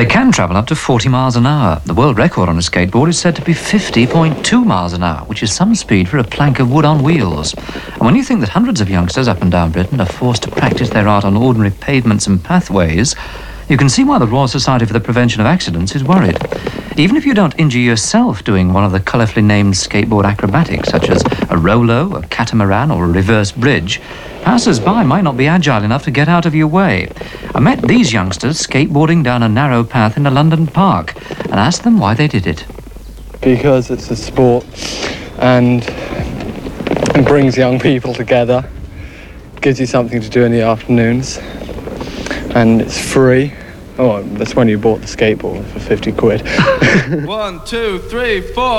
They can travel up to 40 miles an hour. The world record on a skateboard is said to be 50.2 miles an hour, which is some speed for a plank of wood on wheels. And when you think that hundreds of youngsters up and down Britain are forced to practice their art on ordinary pavements and pathways, you can see why the Royal Society for the Prevention of Accidents is worried. Even if you don't injure yourself doing one of the colourfully named skateboard acrobatics, such as a rolo, a catamaran or a reverse bridge, passers-by might not be agile enough to get out of your way. I met these youngsters skateboarding down a narrow path in a London park and asked them why they did it. Because it's a sport and it brings young people together, gives you something to do in the afternoons, and it's free. Oh, that's when you bought the skateboard for 50 quid. 1, 2, 3, 4.